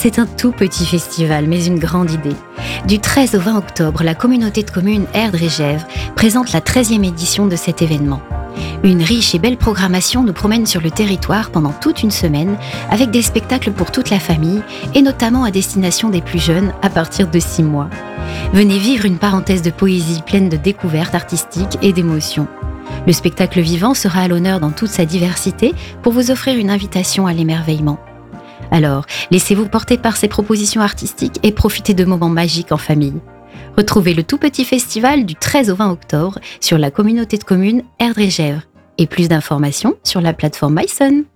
C'est un tout petit festival, mais une grande idée. Du 13 au 20 octobre, la communauté de communes Erdre et Gèvres présente la 13e édition de cet événement. Une riche et belle programmation nous promène sur le territoire pendant toute une semaine, avec des spectacles pour toute la famille, et notamment à destination des plus jeunes, à partir de 6 mois. Venez vivre une parenthèse de poésie pleine de découvertes artistiques et d'émotions. Le spectacle vivant sera à l'honneur dans toute sa diversité pour vous offrir une invitation à l'émerveillement. Alors, laissez-vous porter par ces propositions artistiques et profitez de moments magiques en famille. Retrouvez le tout petit festival du 13 au 20 octobre sur la communauté de communes Erdre et Gèvres. Et plus d'informations sur la plateforme myson.